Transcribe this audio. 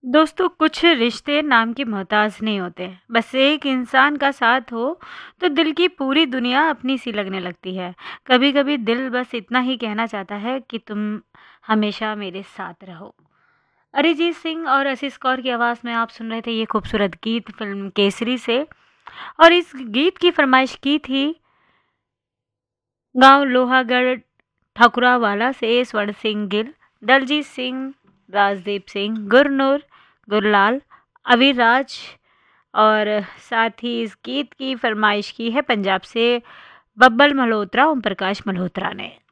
दोस्तों, कुछ रिश्ते नाम के मोहताज नहीं होते। बस एक इंसान का साथ हो तो दिल की पूरी दुनिया अपनी सी लगने लगती है। कभी कभी दिल बस इतना ही कहना चाहता है कि तुम हमेशा मेरे साथ रहो। अरिजीत सिंह और आशीष कौर की आवाज़ में आप सुन रहे थे ये खूबसूरत गीत फिल्म केसरी से। और इस गीत की फरमाइश की थी गांव लोहागढ़ ठकुरावाला से स्वर्ण सिंह गिल, दलजीत सिंह, राजदीप सिंह, गुरनूर, गुरलाल, अविराज। और साथ ही इस गीत की फरमाइश की है पंजाब से बब्बल मल्होत्रा, ओम प्रकाश मल्होत्रा ने।